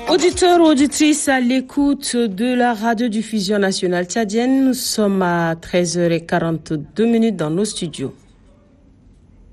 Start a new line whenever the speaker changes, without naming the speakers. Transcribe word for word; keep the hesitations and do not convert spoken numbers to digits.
Auditeurs, auditrices, à l'écoute de la radiodiffusion nationale tchadienne, nous sommes à treize heures quarante-deux minutes dans nos studios.